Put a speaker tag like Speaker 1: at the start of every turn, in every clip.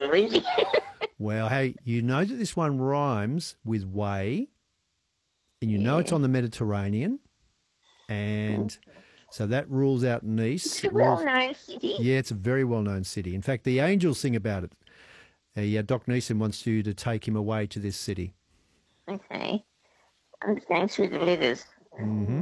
Speaker 1: easy.
Speaker 2: Well, hey, you know that this one rhymes with way, and you know it's on the Mediterranean, and so that rules out Nice.
Speaker 1: It's a well-known city.
Speaker 2: Yeah, it's a very well-known city. In fact, the Angels sing about it. Doc Neeson wants you to take him away to this city.
Speaker 1: Okay. I'm just going through the letters.
Speaker 2: Mm-hmm.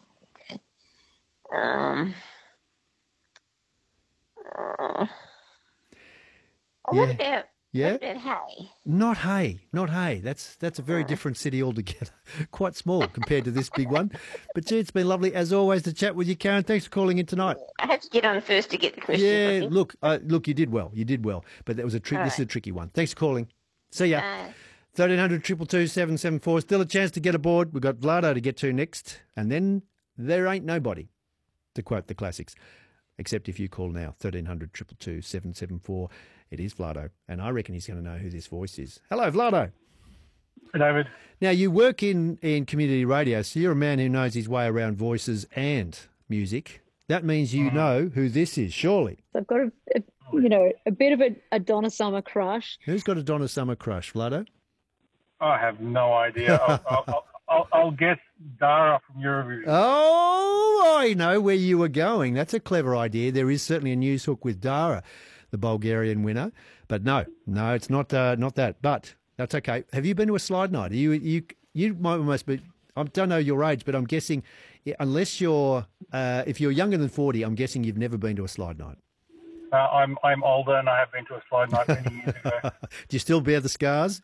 Speaker 1: What about
Speaker 2: Yeah.
Speaker 1: What about Hay?
Speaker 2: Not Hay. That's a very different city altogether. Quite small compared to this big one. But gee, it's been lovely as always to chat with you, Karen. Thanks for calling in tonight.
Speaker 1: I have to get on first to get the question.
Speaker 2: Yeah, look, you did well. You did well. But that was this is a tricky one. Thanks for calling. See ya. 1300 222 774. Still a chance to get aboard. We've got Vlado to get to next. And then there ain't nobody, to quote the classics. Except if you call now, 1300 222 774. It is Vlado, and I reckon he's going to know who this voice is. Hello, Vlado.
Speaker 3: Hey, David.
Speaker 2: Now, you work in community radio, so you're a man who knows his way around voices and music. That means you know who this is, surely.
Speaker 4: I've got a bit of a Donna Summer crush.
Speaker 2: Who's got a Donna Summer crush, Vlado?
Speaker 3: I have no idea. I'll guess Dara from Eurovision.
Speaker 2: Oh, I know where you were going. That's a clever idea. There is certainly a news hook with Dara, the Bulgarian winner. But no, it's not that. But that's okay. Have you been to a slide night? You might almost be. I don't know your age, but I'm guessing, unless you're if you're younger than 40, I'm guessing you've never been to a slide night.
Speaker 3: I'm older, and I have been to a slide night many years ago.
Speaker 2: Do you still bear the scars?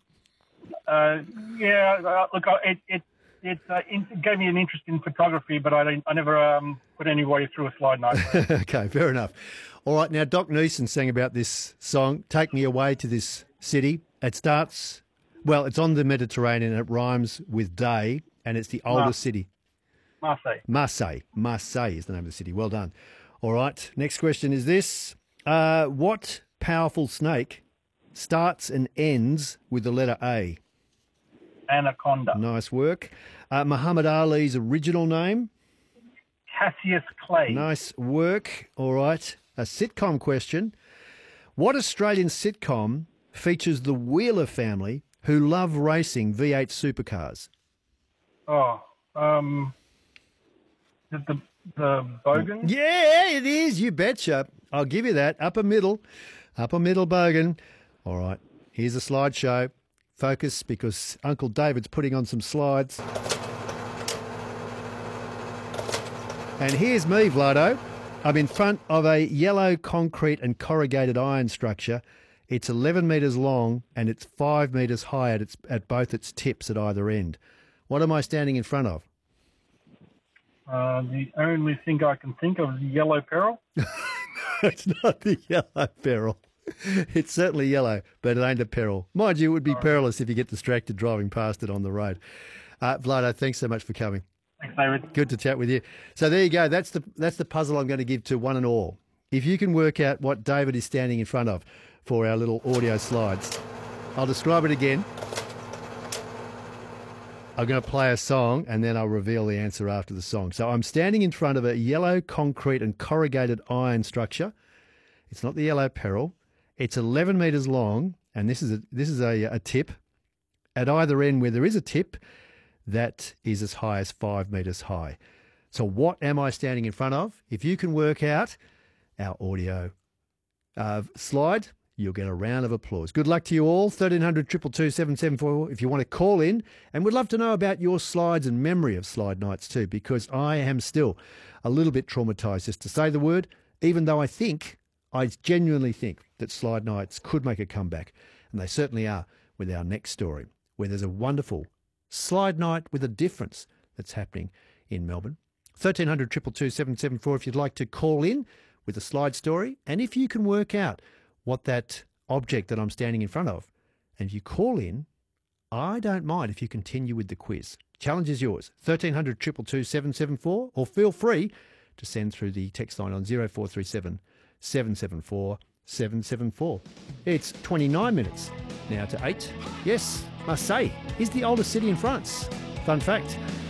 Speaker 3: Yeah. Look, it gave me an interest in photography, but I never put anybody through a slide night.
Speaker 2: Okay, fair enough. All right, now Doc Neeson sang about this song, Take Me Away to This City. It starts, well, it's on the Mediterranean, and it rhymes with day, and it's the oldest city. Marseille. Marseille is the name of the city. Well done. All right, next question is this. What powerful snake starts and ends with the letter A?
Speaker 3: Anaconda.
Speaker 2: Nice work. Muhammad Ali's original name?
Speaker 3: Cassius Clay.
Speaker 2: Nice work. All right. A sitcom question. What Australian sitcom features the Wheeler family who love racing V8 supercars?
Speaker 3: The Bogan?
Speaker 2: Yeah, it is. You betcha. I'll give you that. Upper middle Bogan. All right. Here's a slideshow. Focus, because Uncle David's putting on some slides. And here's me, Vlado. I'm in front of a yellow concrete and corrugated iron structure. It's 11 metres long and it's 5 metres high at both its tips at either end. What am I standing in front of?
Speaker 3: The only thing I can think of is the yellow peril.
Speaker 2: It's not the yellow peril. It's certainly yellow, but it ain't a peril. Mind you, it would be perilous if you get distracted driving past it on the road. Vlado, thanks so much for coming.
Speaker 3: Thanks, David.
Speaker 2: Good to chat with you. So there you go. That's the puzzle I'm going to give to one and all. If you can work out what David is standing in front of for our little audio slides, I'll describe it again. I'm going to play a song and then I'll reveal the answer after the song. So I'm standing in front of a yellow concrete and corrugated iron structure. It's not the yellow peril. It's 11 metres long, and this is a tip. At either end where there is a tip, that is as high as 5 metres high. So what am I standing in front of? If you can work out our audio slide, you'll get a round of applause. Good luck to you all. 1300 222 774 if you want to call in. And we'd love to know about your slides and memory of slide nights too, because I am still a little bit traumatised, just to say the word, even though I genuinely think that slide nights could make a comeback. And they certainly are with our next story, where there's a wonderful slide night with a difference that's happening in Melbourne. 1300 222 774 if you'd like to call in with a slide story. And if you can work out what that object that I'm standing in front of, and if you call in, I don't mind if you continue with the quiz. Challenge is yours. 1300 222 774, or feel free to send through the text line on 0437 774 774. It's 29 minutes now to 8. Yes, Marseille is the oldest city in France. Fun fact.